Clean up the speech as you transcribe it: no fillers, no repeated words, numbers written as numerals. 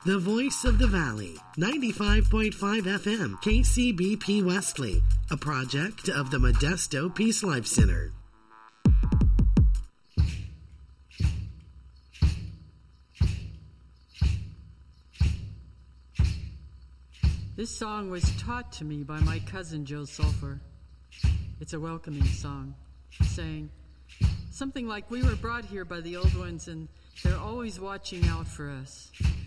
The Voice of the Valley, 95.5 FM, KCBP Wesley, a project of the Modesto Peace Life Center. This song was taught to me by my cousin Joe Sulphur. It's a welcoming song, saying something like, we were brought here by the old ones and they're always watching out for us.